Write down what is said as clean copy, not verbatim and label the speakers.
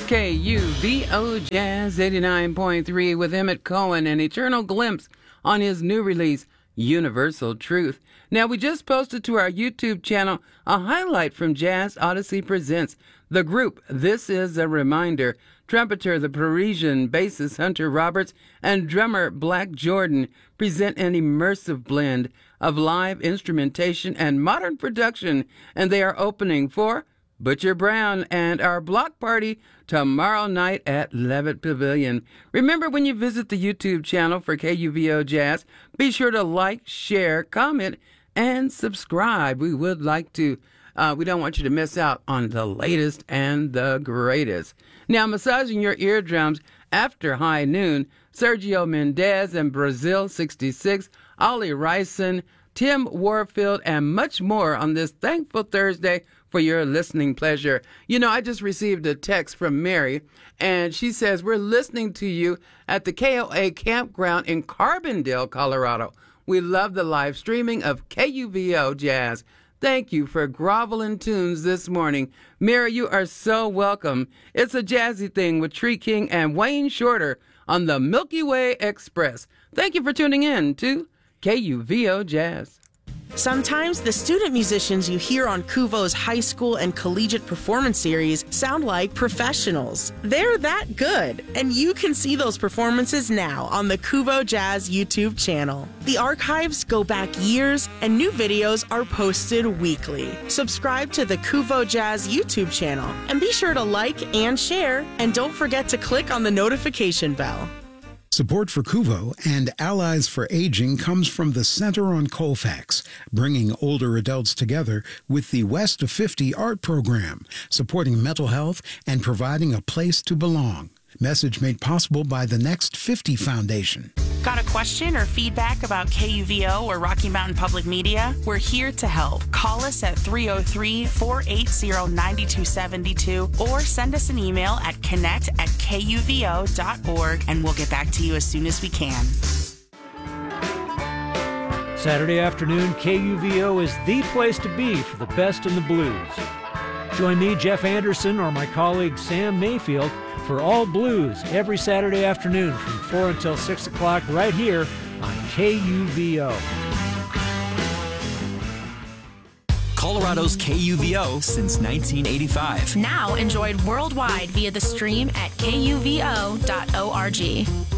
Speaker 1: KUVO Jazz 89.3 with Emmett Cohen, an eternal glimpse on his new release, Universal Truth. Now, we just posted to our YouTube channel a highlight from Jazz Odyssey Presents the group. This is a reminder. Trumpeter, the Parisian bassist Hunter Roberts, and drummer Black Jordan present an immersive blend of live instrumentation and modern production, and they are opening for Butcher Brown and our block party tomorrow night at Levitt Pavilion. Remember, when you visit the YouTube channel for KUVO Jazz, be sure to like, share, comment, and subscribe. We would like to, we don't want you to miss out on the latest and the greatest. Now, massaging your eardrums after high noon, Sergio Mendez and Brazil 66, Ollie Ryson, Tim Warfield, and much more on this thankful Thursday for your listening pleasure. You know, I just received a text from Mary, and she says, we're listening to you at the KOA campground in Carbondale, Colorado. We love the live streaming of KUVO Jazz. Thank you for groveling tunes this morning. Mary, you are so welcome. It's a jazzy thing with Tree King and Wayne Shorter on the Milky Way Express. Thank you for tuning in to KUVO Jazz.
Speaker 2: Sometimes the student musicians you hear on KUVO's high school and collegiate performance series sound like professionals. They're that good, and you can see those performances now on the KUVO Jazz YouTube channel. The archives go back years, and new videos are posted weekly. Subscribe to the KUVO Jazz YouTube channel, and be sure to like and share, and don't forget to click on the notification bell.
Speaker 3: Support for KUVO and Allies for Aging comes from the Center on Colfax, bringing older adults together with the West of 50 art program, supporting mental health and providing a place to belong. Message made possible by the Next 50 Foundation.
Speaker 2: Got a question or feedback about KUVO or Rocky Mountain Public Media? We're here to help. Call us at 303-480-9272 or send us an email at connect@kuvo.org, and we'll get back to you as soon as we can.
Speaker 4: Saturday afternoon, KUVO is the place to be for the best in the blues. Join me, Jeff Anderson, or my colleague Sam Mayfield for All Blues every Saturday afternoon from 4 until 6 o'clock right here on KUVO.
Speaker 5: Colorado's KUVO since 1985.
Speaker 6: Now enjoyed worldwide via the stream at kuvo.org.